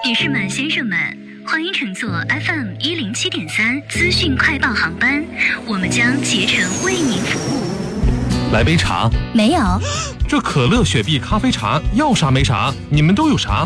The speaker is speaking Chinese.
女士们、先生们，欢迎乘坐 FM107.3资讯快报航班，我们将竭诚为您服务。 来杯茶？ 没有。 这可乐、雪碧、咖啡茶要啥没啥，你们都有啥？